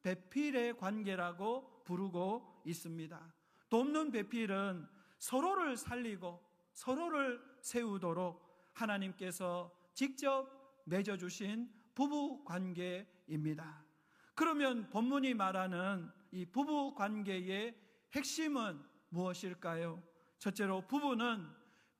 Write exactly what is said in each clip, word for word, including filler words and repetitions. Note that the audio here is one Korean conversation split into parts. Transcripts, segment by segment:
배필의 관계라고 부르고 있습니다. 돕는 배필은 서로를 살리고 서로를 세우도록 하나님께서 직접 맺어주신 부부 관계입니다. 그러면 본문이 말하는 이 부부 관계의 핵심은 무엇일까요? 첫째로 부부는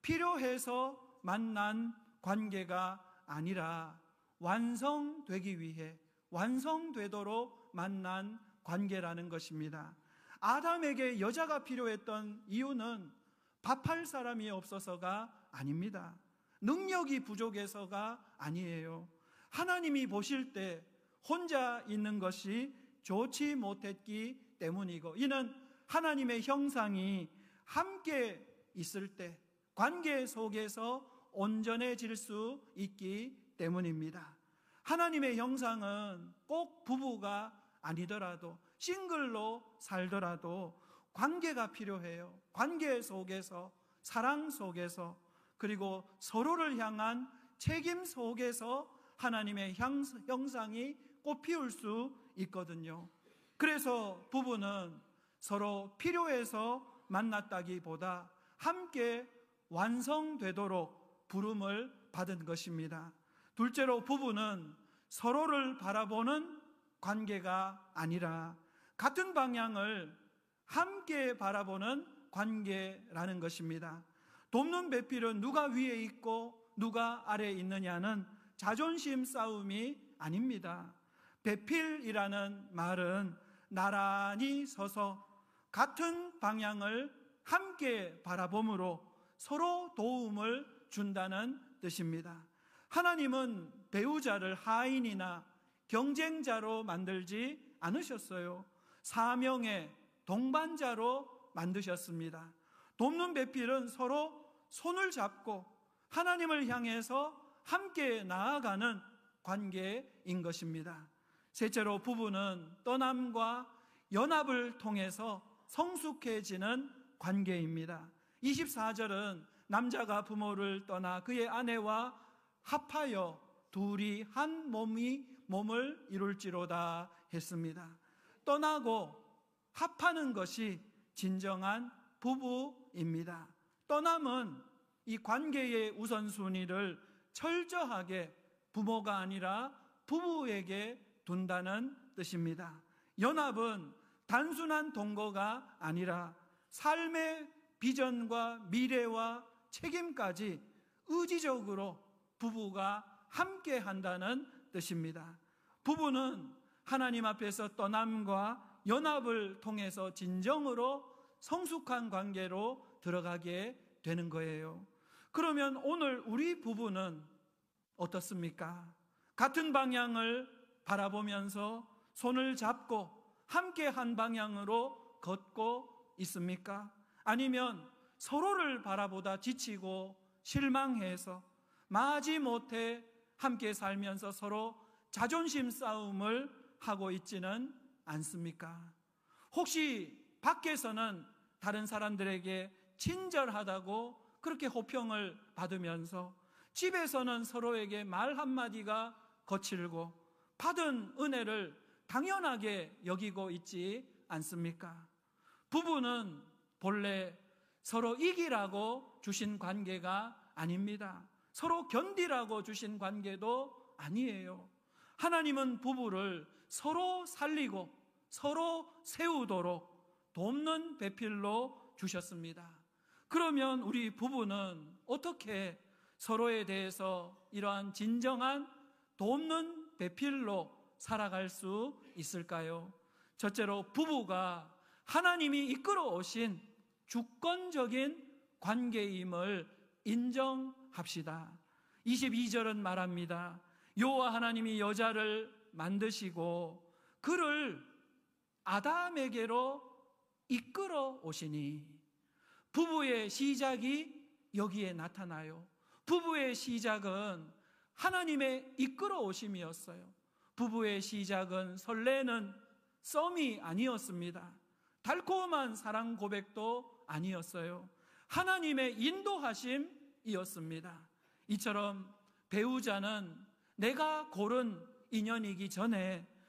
필요해서 만난 관계가 아니라 완성되기 위해 완성되도록 만난 관계라는 것입니다. 아담에게 여자가 필요했던 이유는 밥할 사람이 없어서가 아닙니다. 능력이 부족해서가 아니에요. 하나님이 보실 때 혼자 있는 것이 좋지 못했기 때문이고, 이는 하나님의 형상이 함께 있을 때 관계 속에서 온전해질 수 있기 때문입니다. 하나님의 형상은 꼭 부부가 아니더라도 싱글로 살더라도 관계가 필요해요. 관계 속에서, 사랑 속에서, 그리고 서로를 향한 책임 속에서 하나님의 형상이 꽃피울 수 있거든요. 그래서 부부는 서로 필요해서 만났다기보다 함께 완성되도록 부름을 받은 것입니다. 둘째로 부부는 서로를 바라보는 관계가 아니라 같은 방향을 함께 바라보는 관계라는 것입니다. 돕는 배필은 누가 위에 있고 누가 아래에 있느냐는 자존심 싸움이 아닙니다. 배필이라는 말은 나란히 서서 같은 방향을 함께 바라봄으로 서로 도움을 준다는 뜻입니다. 하나님은 배우자를 하인이나 경쟁자로 만들지 않으셨어요. 사명의 동반자로 만드셨습니다. 돕는 배필은 서로 손을 잡고 하나님을 향해서 함께 나아가는 관계인 것입니다. 셋째로 부부는 떠남과 연합을 통해서 성숙해지는 관계입니다. 이십사 절은 남자가 부모를 떠나 그의 아내와 합하여 둘이 한 몸이 몸을 이룰지로다 했습니다. 떠나고 합하는 것이 진정한 부부입니다. 떠남은 이 관계의 우선순위를 철저하게 부모가 아니라 부부에게 둔다는 뜻입니다. 연합은 단순한 동거가 아니라 삶의 비전과 미래와 책임까지 의지적으로 부부가 함께 한다는 뜻입니다. 부부는 하나님 앞에서 떠남과 연합을 통해서 진정으로 성숙한 관계로 들어가게 되는 거예요. 그러면 오늘 우리 부부는 어떻습니까? 같은 방향을 바라보면서 손을 잡고 함께 한 방향으로 걷고 있습니까? 아니면 서로를 바라보다 지치고 실망해서 마지못해 함께 살면서 서로 자존심 싸움을 하고 있지는 않습니까? 혹시 밖에서는 다른 사람들에게 친절하다고 그렇게 호평을 받으면서 집에서는 서로에게 말 한마디가 거칠고 받은 은혜를 당연하게 여기고 있지 않습니까? 부부는 본래 서로 이기라고 주신 관계가 아닙니다. 서로 견디라고 주신 관계도 아니에요. 하나님은 부부를 서로 살리고 서로 세우도록 돕는 배필로 주셨습니다. 그러면 우리 부부는 어떻게 서로에 대해서 이러한 진정한 돕는 배필로 살아갈 수 있을까요? 첫째로 부부가 하나님이 이끌어 오신 주권적인 관계임을 인정합시다. 이십이 절은 말합니다. 여호와 하나님이 여자를 만드시고 그를 아담에게로 이끌어 오시니, 부부의 시작이 여기에 나타나요. 부부의 시작은 하나님의 이끌어 오심이었어요. 부부의 시작은 설레는 썸이 아니었습니다. 달콤한 사랑 고백도 아니었어요. 하나님의 인도하심이었습니다. 이처럼 배우자는 내가 고른 인연이기 전에